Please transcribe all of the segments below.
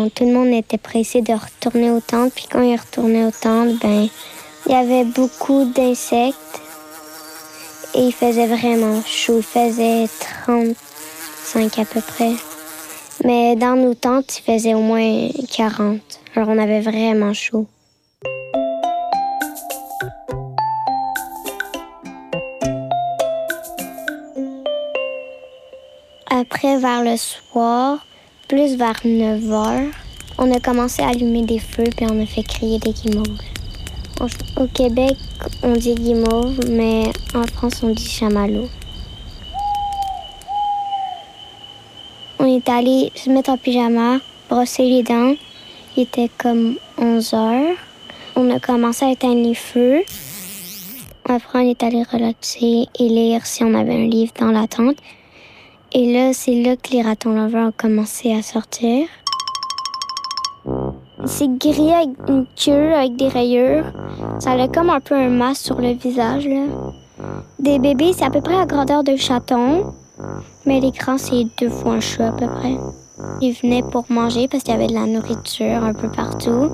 tout le monde était pressé de retourner aux tentes. Puis quand ils retournaient aux tentes, il y avait beaucoup d'insectes. Et il faisait vraiment chaud. Il faisait 35 à peu près. Mais dans nos tentes, il faisait au moins 40. Alors on avait vraiment chaud. Après, vers le soir, plus vers 9 heures, on a commencé à allumer des feux puis on a fait crier des guimauves. Au Québec, on dit guimauve, mais en France, on dit chamallow. On est allé se mettre en pyjama, brosser les dents. Il était comme 11 heures. On a commencé à éteindre les feux. Après, on est allé relaxer et lire si on avait un livre dans la tente. Et là, c'est là que les ratons laveurs ont commencé à sortir. C'est gris avec une queue, avec des rayures. Ça a comme un peu un masque sur le visage, là. Des bébés, c'est à peu près la grandeur d'un chaton. Mais l'écran, c'est 2 fois un chat, à peu près. Ils venaient pour manger parce qu'il y avait de la nourriture un peu partout.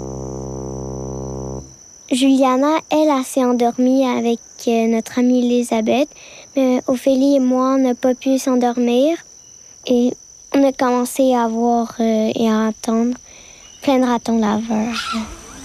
Juliana, elle s'est endormie avec notre amie Elisabeth. Mais Ophélie et moi, on n'a pas pu s'endormir. Et on a commencé à voir et à entendre plein de ratons laveurs.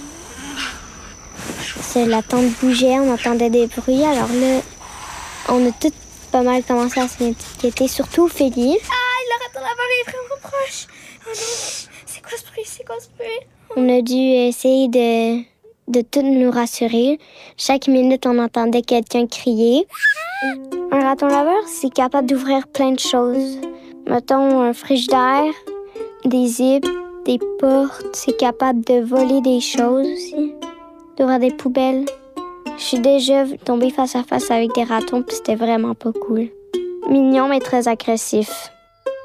La tente bougeait, on entendait des bruits. Alors là, on a tous pas mal commencé à s'inquiéter, surtout Ophélie. Ah, le raton laveur est vraiment proche. Oh non, c'est quoi ce bruit? C'est quoi ce bruit? On a dû essayer de tout nous rassurer. Chaque minute, on entendait quelqu'un crier. Un raton laveur, c'est capable d'ouvrir plein de choses. Mettons un frigidaire, des zips, des portes. C'est capable de voler des choses aussi, d'ouvrir des poubelles. Je suis déjà tombée face à face avec des ratons, puis c'était vraiment pas cool. Mignon, mais très agressif.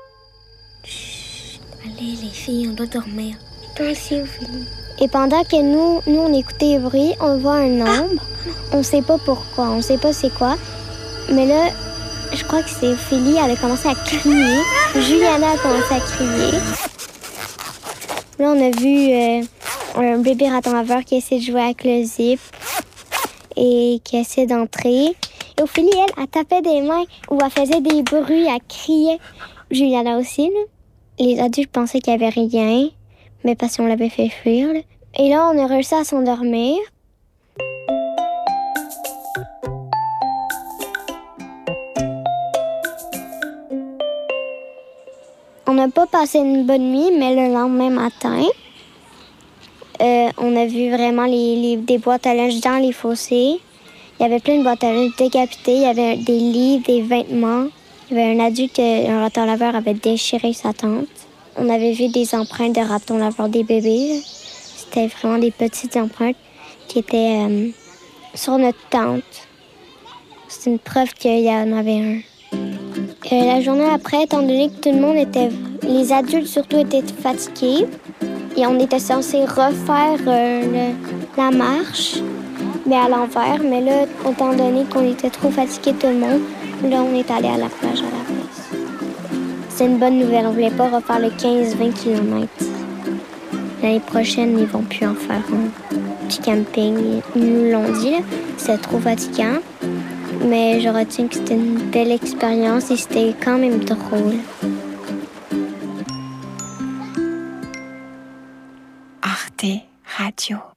Chut, allez les filles, on doit dormir. Toi aussi, Ophélie. Et pendant que nous on écoutait les bruits, on voit un ombre. On sait pas pourquoi, on sait pas c'est quoi. Mais là, je crois que c'est Ophélie, elle a commencé à crier. Juliana a commencé à crier. Là, on a vu un bébé raton laveur qui essaie de jouer avec le zip et qui essaie d'entrer. Et Ophélie, elle tapait des mains ou elle faisait des bruits, elle criait. Juliana aussi, là. Les adultes pensaient qu'il n'y avait rien, mais parce qu'on l'avait fait fuir, là. Et là, on a réussi à s'endormir. On n'a pas passé une bonne nuit, mais le lendemain matin, on a vu vraiment des boîtes à linge dans les fossés. Il y avait plein de boîtes à linge décapitées. Il y avait des livres, des vêtements. Il y avait un adulte, un raton laveur, avait déchiré sa tente. On avait vu des empreintes de ratons laveurs des bébés. C'était vraiment des petites empreintes qui étaient sur notre tente. C'est une preuve qu'il y en avait un. La journée après, étant donné que tout le monde les adultes surtout étaient fatigués, et on était censé refaire la marche, mais à l'envers. Mais là, étant donné qu'on était trop fatigués tout le monde, là, on est allé à la plage à la place. C'est une bonne nouvelle, on voulait pas refaire le 15-20 km. L'année prochaine, ils vont plus en faire un petit camping. Ils nous l'ont dit, là. C'était trop fatigant. Mais je retiens que c'était une belle expérience et c'était quand même drôle. Arte Radio.